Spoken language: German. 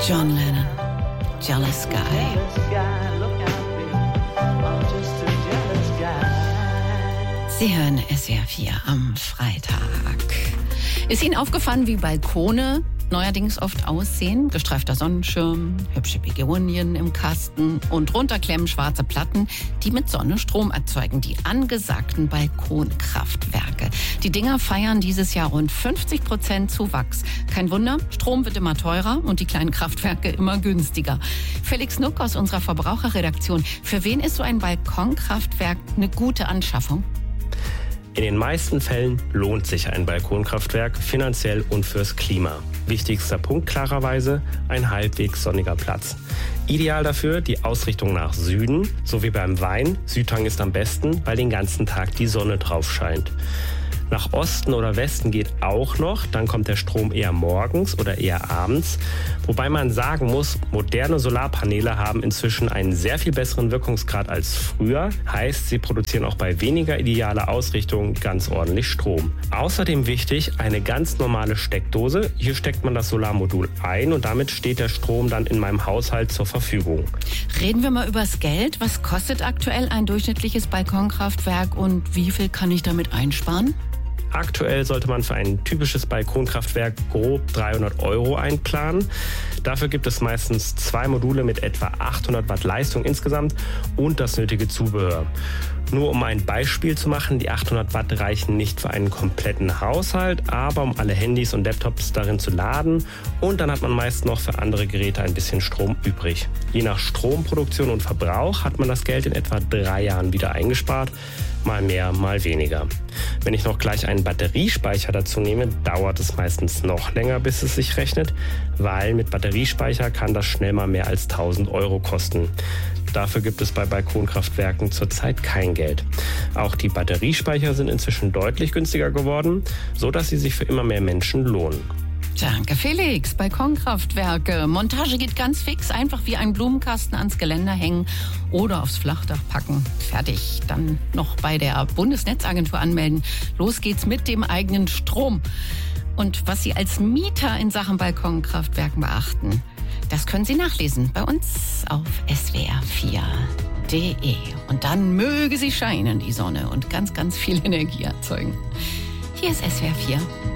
John Lennon, Jealous Guy. Sie hören SWR 4 am Freitag. Ist Ihnen aufgefallen, wie Balkone neuerdings oft aussehen? Gestreifter Sonnenschirm, hübsche Begonien im Kasten und runterklemmen schwarze Platten, die mit Sonne Strom erzeugen. Die angesagten Balkonkraftwerke. Die Dinger feiern dieses Jahr rund 50% Zuwachs. Kein Wunder, Strom wird immer teurer und die kleinen Kraftwerke immer günstiger. Felix Nuck aus unserer Verbraucherredaktion. Für wen ist so ein Balkonkraftwerk eine gute Anschaffung? In den meisten Fällen lohnt sich ein Balkonkraftwerk finanziell und fürs Klima. Wichtigster Punkt klarerweise, ein halbwegs sonniger Platz. Ideal dafür die Ausrichtung nach Süden, so wie beim Wein. Südhang ist am besten, weil den ganzen Tag die Sonne drauf scheint. Nach Osten oder Westen geht auch noch, dann kommt der Strom eher morgens oder eher abends. Wobei man sagen muss, moderne Solarpaneele haben inzwischen einen sehr viel besseren Wirkungsgrad als früher. Heißt, sie produzieren auch bei weniger idealer Ausrichtung ganz ordentlich Strom. Außerdem wichtig, eine ganz normale Steckdose. Hier steckt man das Solarmodul ein und damit steht der Strom dann in meinem Haushalt zur Verfügung. Reden wir mal übers Geld. Was kostet aktuell ein durchschnittliches Balkonkraftwerk und wie viel kann ich damit einsparen? Aktuell sollte man für ein typisches Balkonkraftwerk grob 300 € einplanen. Dafür gibt es meistens 2 Module mit etwa 800 Watt Leistung insgesamt und das nötige Zubehör. Nur um ein Beispiel zu machen, die 800 Watt reichen nicht für einen kompletten Haushalt, aber um alle Handys und Laptops darin zu laden und dann hat man meist noch für andere Geräte ein bisschen Strom übrig. Je nach Stromproduktion und Verbrauch hat man das Geld in etwa 3 Jahren wieder eingespart, mal mehr, mal weniger. Wenn ich noch gleich einen Batteriespeicher dazu nehme, dauert es meistens noch länger, bis es sich rechnet, weil mit Batteriespeicher kann das schnell mal mehr als 1000 € kosten. Dafür gibt es bei Balkonkraftwerken zurzeit kein Geld. Auch die Batteriespeicher sind inzwischen deutlich günstiger geworden, sodass sie sich für immer mehr Menschen lohnen. Danke, Felix. Balkonkraftwerke. Montage geht ganz fix. Einfach wie einen Blumenkasten ans Geländer hängen oder aufs Flachdach packen. Fertig. Dann noch bei der Bundesnetzagentur anmelden. Los geht's mit dem eigenen Strom. Und was Sie als Mieter in Sachen Balkonkraftwerken beachten, das können Sie nachlesen bei uns auf swr4.de. Und dann möge sie scheinen, die Sonne, und ganz, ganz viel Energie erzeugen. Hier ist SWR 4.